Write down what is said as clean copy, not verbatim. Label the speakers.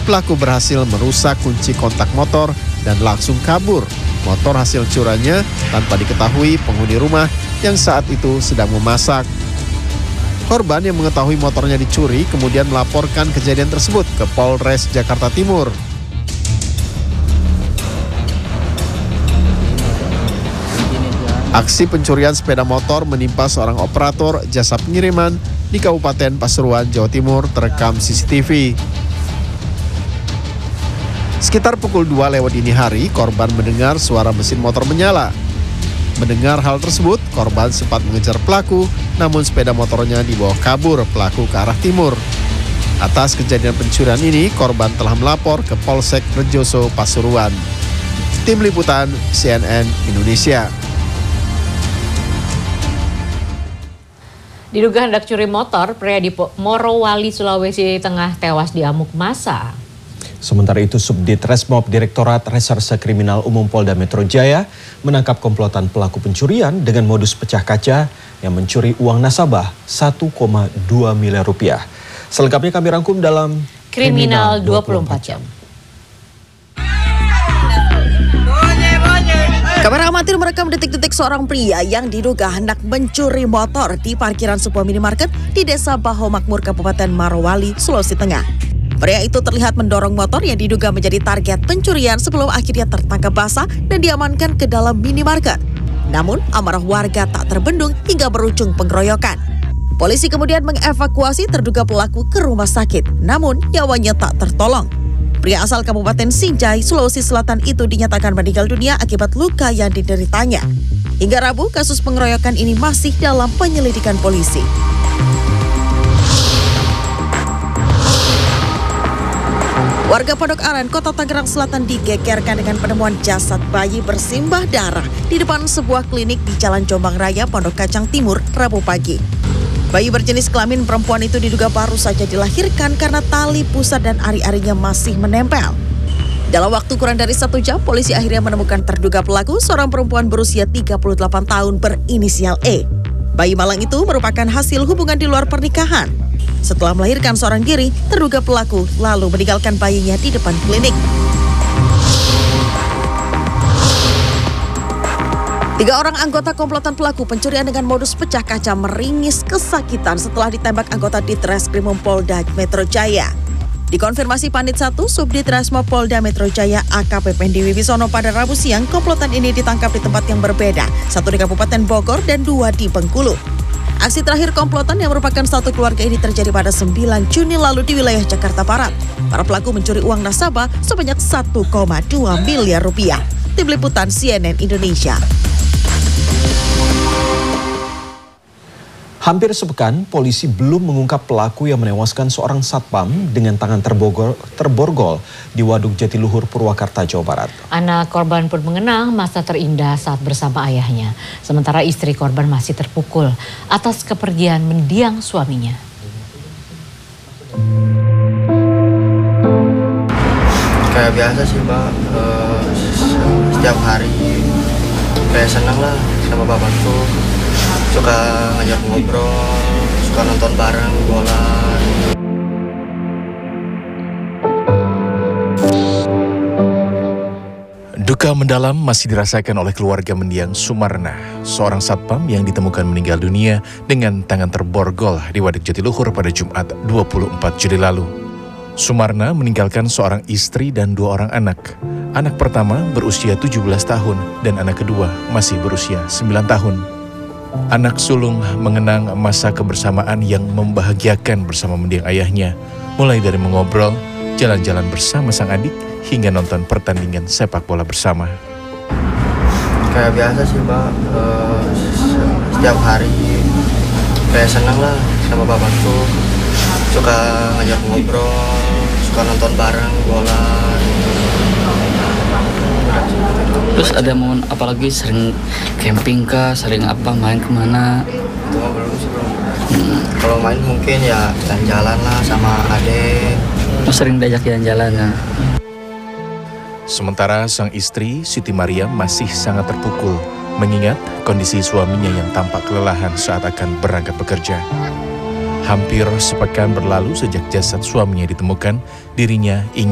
Speaker 1: Pelaku berhasil merusak kunci kontak motor dan langsung kabur. Motor hasil curiannya tanpa diketahui penghuni rumah yang saat itu sedang memasak. Korban yang mengetahui motornya dicuri kemudian melaporkan kejadian tersebut ke Polres Jakarta Timur. Aksi pencurian sepeda motor menimpa seorang operator jasa pengiriman di Kabupaten Pasuruan, Jawa Timur terekam CCTV. Sekitar pukul 2 lewat dini hari, korban mendengar suara mesin motor menyala. Mendengar hal tersebut, korban sempat mengejar pelaku, namun sepeda motornya dibawa kabur pelaku ke arah timur. Atas kejadian pencurian ini, korban telah melapor ke Polsek Rejoso, Pasuruan. Tim Liputan CNN Indonesia.
Speaker 2: Diduga hendak curi motor, pria di Morowali, Sulawesi Tengah tewas diamuk massa.
Speaker 3: Sementara itu, Subdit Resmob Direktorat Reserse Kriminal Umum Polda Metro Jaya menangkap komplotan pelaku pencurian dengan modus pecah kaca yang mencuri uang nasabah 1,2 miliar rupiah. Selengkapnya kami rangkum dalam
Speaker 2: Kriminal 24 Jam.
Speaker 4: Kamera amatir merekam detik-detik seorang pria yang diduga hendak mencuri motor di parkiran sebuah minimarket di Desa Baho Makmur, Kabupaten Morowali, Sulawesi Tengah. Pria itu terlihat mendorong motor yang diduga menjadi target pencurian sebelum akhirnya tertangkap basah dan diamankan ke dalam minimarket. Namun, amarah warga tak terbendung hingga berujung pengeroyokan. Polisi kemudian mengevakuasi terduga pelaku ke rumah sakit, namun nyawanya tak tertolong. Pria asal Kabupaten Sinjai, Sulawesi Selatan itu dinyatakan meninggal dunia akibat luka yang dideritanya. Hingga Rabu, kasus pengeroyokan ini masih dalam penyelidikan polisi. Warga Pondok Aren, Kota Tangerang Selatan digegerkan dengan penemuan jasad bayi bersimbah darah di depan sebuah klinik di Jalan Jombang Raya, Pondok Kacang Timur, Rabu pagi. Bayi berjenis kelamin perempuan itu diduga baru saja dilahirkan karena tali pusar dan ari-arinya masih menempel. Dalam waktu kurang dari 1 jam, polisi akhirnya menemukan terduga pelaku, seorang perempuan berusia 38 tahun berinisial E. Bayi malang itu merupakan hasil hubungan di luar pernikahan. Setelah melahirkan seorang diri, terduga pelaku lalu meninggalkan bayinya di depan klinik. 3 orang anggota komplotan pelaku pencurian dengan modus pecah kaca meringis kesakitan setelah ditembak anggota Ditreskrimum Polda Metro Jaya. Dikonfirmasi Panit 1 Subdit Resmob Polda Metro Jaya AKP Pendi Wibisono pada Rabu siang, komplotan ini ditangkap di tempat yang berbeda, 1 di Kabupaten Bogor dan 2 di Bengkulu. Aksi terakhir komplotan yang merupakan satu keluarga ini terjadi pada 9 Juni lalu di wilayah Jakarta Barat. Para pelaku mencuri uang nasabah sebanyak 1,2 miliar rupiah. Tim Liputan CNN Indonesia.
Speaker 3: Hampir sepekan, polisi belum mengungkap pelaku yang menewaskan seorang satpam dengan tangan terborgol di Waduk Jatiluhur, Purwakarta, Jawa Barat.
Speaker 2: Anak korban pun mengenang masa terindah saat bersama ayahnya. Sementara istri korban masih terpukul atas kepergian mendiang suaminya.
Speaker 5: Kayak biasa sih, Pak. Setiap hari kayak senang lah sama bapakku. Suka ngajak ngobrol, suka nonton bareng bola.
Speaker 6: Duka mendalam masih dirasakan oleh keluarga mendiang Sumarna, seorang satpam yang ditemukan meninggal dunia dengan tangan terborgol di Waduk Jatiluhur pada Jumat 24 Juli lalu. Sumarna meninggalkan seorang istri dan 2 orang anak. Anak pertama berusia 17 tahun dan anak kedua masih berusia 9 tahun. Anak sulung mengenang masa kebersamaan yang membahagiakan bersama mendiang ayahnya, mulai dari mengobrol, jalan-jalan bersama sang adik, hingga nonton pertandingan sepak bola bersama.
Speaker 5: Kayak biasa sih, Pak. Setiap hari kayak senang lah sama bapakku. Suka ngajak ngobrol, suka nonton bareng bola.
Speaker 7: Terus ada momen apalagi sering camping kah, sering apa, main kemana?
Speaker 5: Itu mah belum sih, belum. Kalau main mungkin ya jalan-jalan lah sama adek.
Speaker 7: Terus sering diajak jalan-jalan ya?
Speaker 6: Sementara sang istri, Siti Mariam, masih sangat terpukul mengingat kondisi suaminya yang tampak kelelahan saat akan berangkat bekerja. Hampir sepekan berlalu sejak jasad suaminya ditemukan, dirinya ingin